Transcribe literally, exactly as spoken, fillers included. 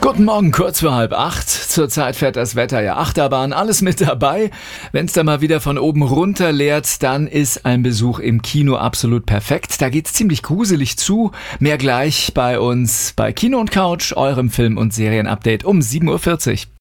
Guten Morgen, kurz vor halb acht. Zurzeit fährt das Wetter ja Achterbahn, alles mit dabei. Wenn es dann mal wieder von oben runter leert, dann ist ein Besuch im Kino absolut perfekt. Da geht's ziemlich gruselig zu. Mehr gleich bei uns bei Kino und Couch, eurem Film- und Serienupdate um sieben Uhr vierzig.